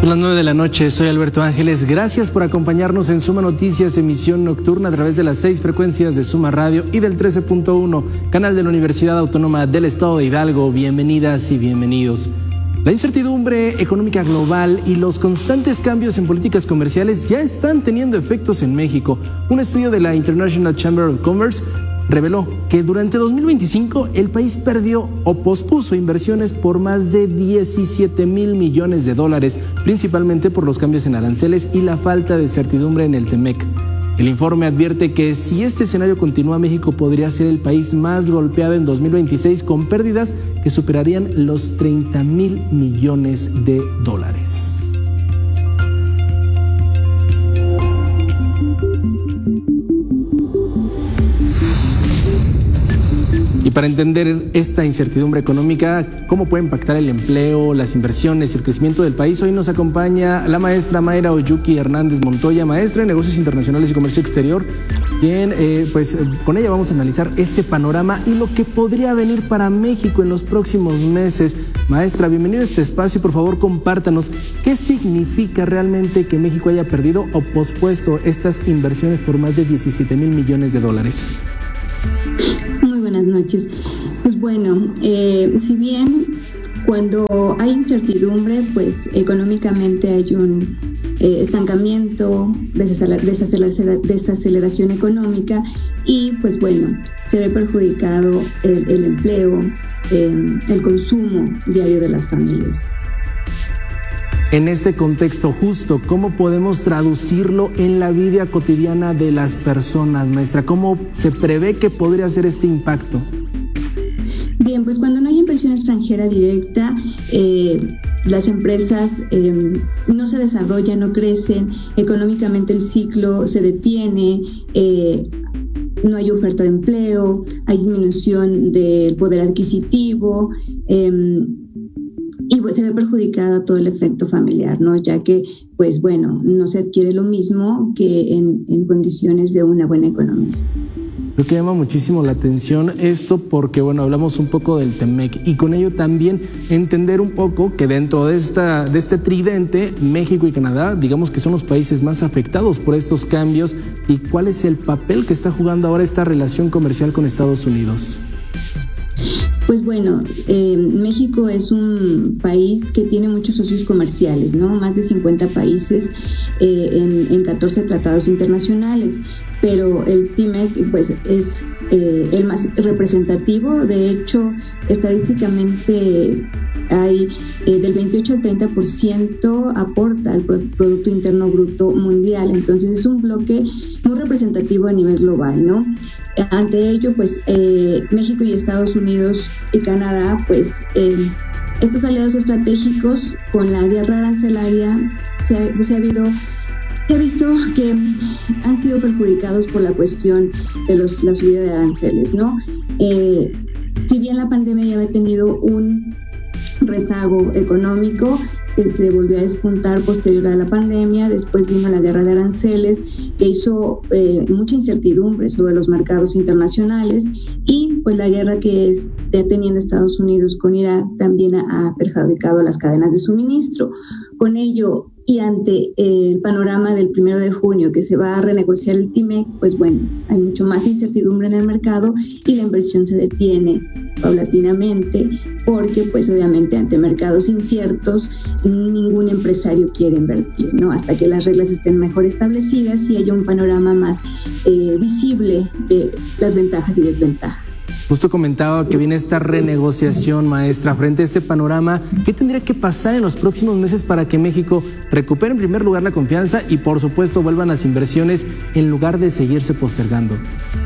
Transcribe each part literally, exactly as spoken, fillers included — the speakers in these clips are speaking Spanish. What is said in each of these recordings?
A las nueve de la noche, soy Alberto Ángeles. Gracias por acompañarnos en Suma Noticias, emisión nocturna a través de las seis frecuencias de Suma Radio y del trece punto uno, canal de la Universidad Autónoma del Estado de Hidalgo. Bienvenidas y bienvenidos. La incertidumbre económica global y los constantes cambios en políticas comerciales ya están teniendo efectos en México. Un estudio de la International Chamber of Commerce reveló que durante dos mil veinticinco el país perdió o pospuso inversiones por más de diecisiete mil millones de dólares, principalmente por los cambios en aranceles y la falta de certidumbre en el T-MEC. El informe advierte que si este escenario continúa, México podría ser el país más golpeado en dos mil veintiséis, con pérdidas que superarían los treinta mil millones de dólares. Y para entender esta incertidumbre económica, cómo puede impactar el empleo, las inversiones y el crecimiento del país, hoy nos acompaña la maestra Mayra Oyuki Hernández Montoya, maestra en Negocios Internacionales y Comercio Exterior, quien, eh, pues, con ella vamos a analizar este panorama y lo que podría venir para México en los próximos meses. Maestra, bienvenida a este espacio y por favor compártanos qué significa realmente que México haya perdido o pospuesto estas inversiones por más de diecisiete mil millones de dólares. Buenas noches. Pues bueno, eh, si bien cuando hay incertidumbre, pues económicamente hay un eh, estancamiento, desaceleración, desaceleración económica y pues bueno, se ve perjudicado el, el empleo, eh, el consumo diario de las familias. En este contexto justo, ¿cómo podemos traducirlo en la vida cotidiana de las personas, maestra? ¿Cómo se prevé que podría ser este impacto? Bien, pues cuando no hay inversión extranjera directa, eh, las empresas eh, no se desarrollan, no crecen, económicamente el ciclo se detiene, eh, no hay oferta de empleo, hay disminución del poder adquisitivo, eh, y pues se ve perjudicado todo el efecto familiar, ¿no? Ya que, pues bueno, no se adquiere lo mismo que en, en condiciones de una buena economía. Lo que llama muchísimo la atención esto porque, bueno, hablamos un poco del T-MEC y con ello también entender un poco que dentro de, esta, de este tridente, México y Canadá, digamos que son los países más afectados por estos cambios y cuál es el papel que está jugando ahora esta relación comercial con Estados Unidos. Pues bueno, eh, México es un país que tiene muchos socios comerciales, ¿no? Más de cincuenta países eh, en, en catorce tratados internacionales, pero el T-MEC pues es eh, el más representativo. De hecho, estadísticamente hay eh, del veintiocho al treinta por ciento aporta al Producto Interno Bruto Mundial, entonces es un bloque muy representativo a nivel global, ¿no? Ante ello, pues eh, México y Estados Unidos y Canadá, pues eh, estos aliados estratégicos con la guerra arancelaria se ha, se ha habido se ha visto que han sido perjudicados por la cuestión de los, la subida de aranceles, ¿no? Eh, si bien la pandemia ya había tenido un rezago económico que se volvió a despuntar posterior a la pandemia, después vino la guerra de aranceles que hizo eh, mucha incertidumbre sobre los mercados internacionales y pues la guerra que está teniendo Estados Unidos con Irak también ha, ha perjudicado las cadenas de suministro. Con ello y ante el panorama del primero de junio que se va a renegociar el T-MEC, pues bueno, hay mucho más incertidumbre en el mercado y la inversión se detiene paulatinamente porque pues obviamente ante mercados inciertos ningún empresario quiere invertir, ¿no? Hasta que las reglas estén mejor establecidas y haya un panorama más eh, visible de las ventajas y desventajas. Justo comentaba que viene esta renegociación, maestra, frente a este panorama. ¿Qué tendría que pasar en los próximos meses para que México recupere en primer lugar la confianza y por supuesto vuelvan las inversiones en lugar de seguirse postergando?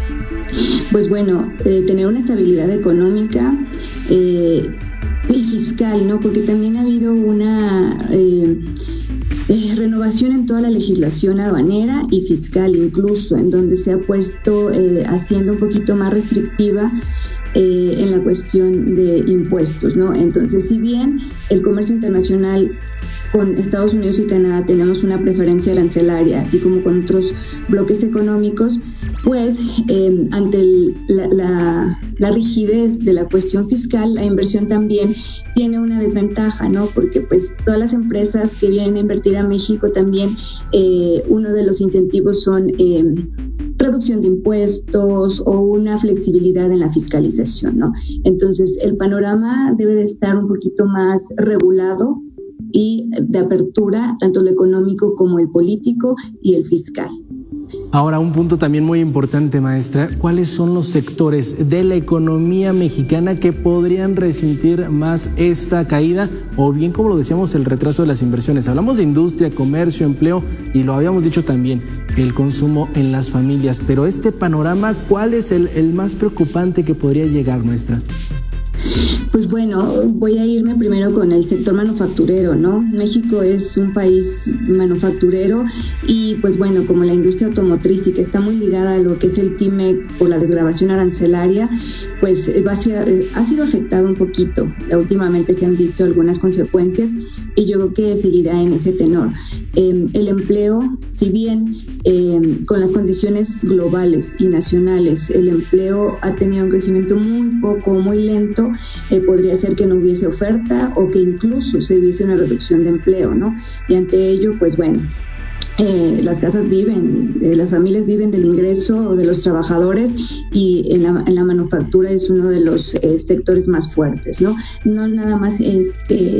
Pues bueno, eh, tener una estabilidad económica eh, y fiscal, ¿no? Porque también ha habido una eh, eh, renovación en toda la legislación aduanera y fiscal incluso, en donde se ha puesto eh, haciendo un poquito más restrictiva eh, en la cuestión de impuestos, ¿no? Entonces, si bien el comercio internacional con Estados Unidos y Canadá tenemos una preferencia arancelaria, así como con otros bloques económicos, pues eh, ante el, la, la, la rigidez de la cuestión fiscal, la inversión también tiene una desventaja, ¿no? Porque pues todas las empresas que vienen a invertir a México también, eh, uno de los incentivos son eh, reducción de impuestos o una flexibilidad en la fiscalización, ¿no? Entonces, el panorama debe de estar un poquito más regulado y de apertura, tanto el económico como el político y el fiscal. Ahora, un punto también muy importante, maestra, ¿cuáles son los sectores de la economía mexicana que podrían resentir más esta caída o bien, como lo decíamos, el retraso de las inversiones? Hablamos de industria, comercio, empleo y lo habíamos dicho también, el consumo en las familias, pero este panorama, ¿cuál es el, el más preocupante que podría llegar, maestra? Pues bueno, voy a irme primero con el sector manufacturero, ¿no? México es un país manufacturero y pues bueno, como la industria automotriz y que está muy ligada a lo que es el T I M E C por la desgravación arancelaria, pues va a ser, ha sido afectado un poquito. Últimamente se han visto algunas consecuencias y yo creo que seguirá en ese tenor. Eh, el empleo, si bien eh, con las condiciones globales y nacionales, el empleo ha tenido un crecimiento muy poco, muy lento, eh, podría ser que no hubiese oferta o que incluso se hubiese una reducción de empleo, ¿no? Y ante ello, pues bueno, Eh, las casas viven, eh, las familias viven del ingreso de los trabajadores y en la, en la manufactura es uno de los eh, sectores más fuertes, ¿no? No nada más este